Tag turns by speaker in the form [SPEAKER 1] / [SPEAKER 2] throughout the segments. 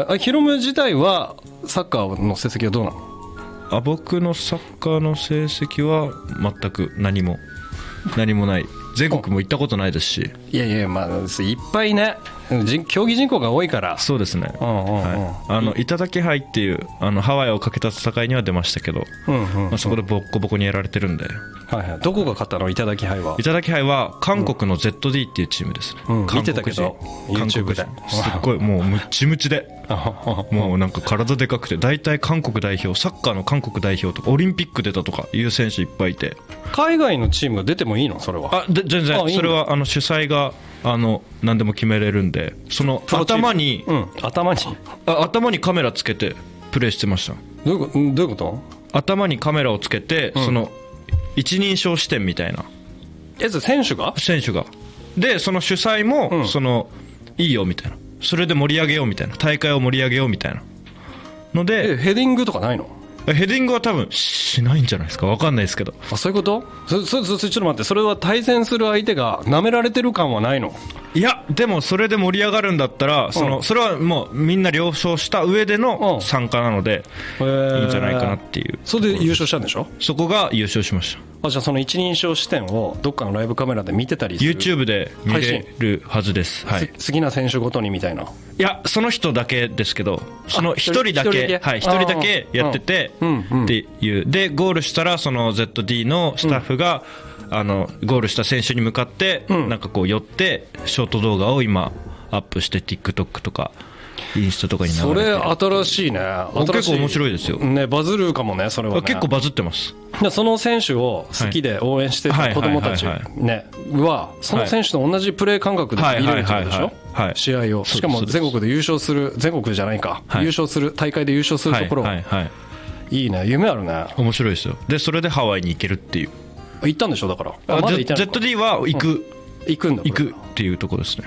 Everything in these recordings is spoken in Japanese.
[SPEAKER 1] ヒロム自体はサッカーの成績はどうなの？
[SPEAKER 2] 僕のサッカーの成績は全く何もない。全国も行ったことないですし。
[SPEAKER 1] いやいや、まあいっぱいね、競技人口が多いから。
[SPEAKER 2] そうですね、はい、頂き杯っていうハワイをかけた戦いには出ましたけど、そこでボッコボコにやられてるんで、
[SPEAKER 1] はいはい、どこが勝ったの？頂き杯は。
[SPEAKER 2] 頂き杯は韓国の ZD っていうチームですね、
[SPEAKER 1] 見てたけど YouTube ですっ
[SPEAKER 2] ごいもうムッチムチでもうなんか体でかくて、大体韓国代表、サッカーの韓国代表とかオリンピック出たとかいう選手いっぱいいて。
[SPEAKER 1] 海外のチームが出てもいいの？それは。
[SPEAKER 2] 全然それは主催が何でも決めれるんで、その頭にカメラつけてプレーしてました。
[SPEAKER 1] どういうこと？
[SPEAKER 2] 頭にカメラをつけて、その一人称視点みたいな。
[SPEAKER 1] 選手が
[SPEAKER 2] で、その主催も、いいよみたいな、それで盛り上げようみたいな、大会を盛り上げようみたいなので。
[SPEAKER 1] ヘディングとかないの？
[SPEAKER 2] ヘディングは多分しないんじゃないですか、分かんないですけど。
[SPEAKER 1] そういうこと？ちょっと待って、それは対戦する相手が舐められてる感はないの？
[SPEAKER 2] いや、でもそれで盛り上がるんだったら、それはもうみんな了承した上での参加なので、いいんじゃないかなっていう。
[SPEAKER 1] それで優勝したんでしょ？そ
[SPEAKER 2] こが優勝しました。
[SPEAKER 1] じゃあその一人称視点をどっかのライブカメラで見てたりする？
[SPEAKER 2] YouTube で見れるはずです、はい、
[SPEAKER 1] 好きな選手ごとにみたいな。い
[SPEAKER 2] や、その人だけですけど、その一人だけやっててっていう。でゴールしたらその ZD のスタッフが、ゴールした選手に向かって、なんかこう寄ってショート動画を今アップして TikTok とかインスタとかに流れて。
[SPEAKER 1] それ新しいね。
[SPEAKER 2] 結構面白いですよ
[SPEAKER 1] ね。バズるかもね、それはね。
[SPEAKER 2] 結構バズってます。
[SPEAKER 1] その選手を好きで応援してた子供たちねは、その選手と同じプレー感覚で見れるってことでしょ、試合を。しかも全国で優勝する、全国じゃないか、優勝する、大会で優勝するところ、いいね、夢あるね。面
[SPEAKER 2] 白いですよ。でそれでハワイに行けるっていう。
[SPEAKER 1] 行ったんでしょ？だからまだ行ってないのか。
[SPEAKER 2] ZD は行くっていうところですね。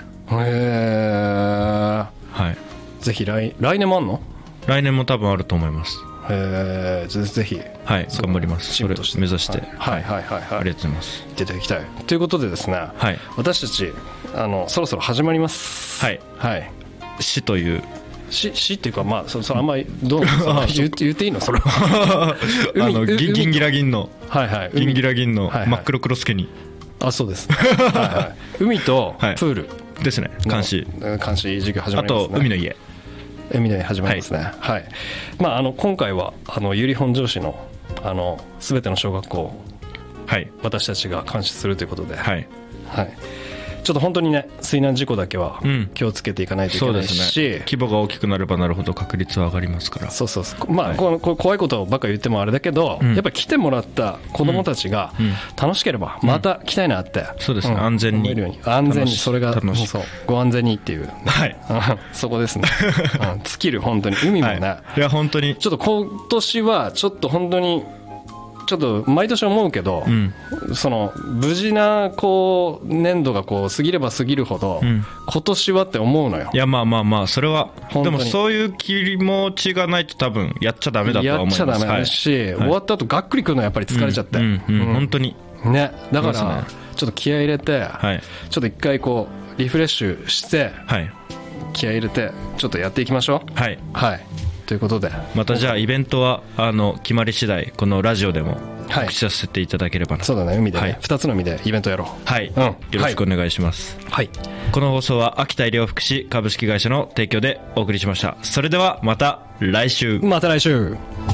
[SPEAKER 1] はい。ぜひ来年もあんの？
[SPEAKER 2] 来年も多分あると思います。
[SPEAKER 1] ぜひ、
[SPEAKER 2] はい、頑張ります。それを目指して、
[SPEAKER 1] ありがとうございます。行っていただきたいということでですね、私たちそろそろ始まります。はい死という死っていうか、まあそれあんまりどう言っていいの？それは
[SPEAKER 2] ギンギラギンの真っ黒クロスケに。
[SPEAKER 1] そうです。海とプール
[SPEAKER 2] ですね。監視
[SPEAKER 1] 授業始まりますね。
[SPEAKER 2] あと海の家
[SPEAKER 1] 始まりますね。はい。まあ今回は由利本荘市のすべての小学校を私たちが監視するということで、ちょっと本当にね、水難事故だけは気をつけていかないといけないし、
[SPEAKER 2] 規模が大きくなればなるほど確率は上がりますから。
[SPEAKER 1] まあ怖いことばっか言ってもあれだけど、やっぱり来てもらった子どもたちが楽しければまた来たいなって。
[SPEAKER 2] そうですね。安全に
[SPEAKER 1] それがご安全にっていう、そこですね。尽きる本当に海もね。
[SPEAKER 2] いや本当に
[SPEAKER 1] ちょっと今年はちょっと本当にちょっと毎年思うけど、その無事な年度が過ぎれば過ぎるほど、今年はって思うのよ。
[SPEAKER 2] いやまあそれはでもそういう気持ちがないと多分やっちゃダメだとは思います。
[SPEAKER 1] やっちゃダメだし、終わった後がっくりくるのはやっぱり疲れちゃって、
[SPEAKER 2] 本当に
[SPEAKER 1] ね。だからちょっと気合い入れて、ちょっと一回リフレッシュして、気合い入れてちょっとやっていきましょう。はいということで、
[SPEAKER 2] またじゃあイベントは決まり次第このラジオでも告知させていただければな。
[SPEAKER 1] そうだね、海でね、2つの海でイベントやろう。
[SPEAKER 2] よろしくお願いします。この放送は秋田医療福祉株式会社の提供でお送りしました。それではまた来週。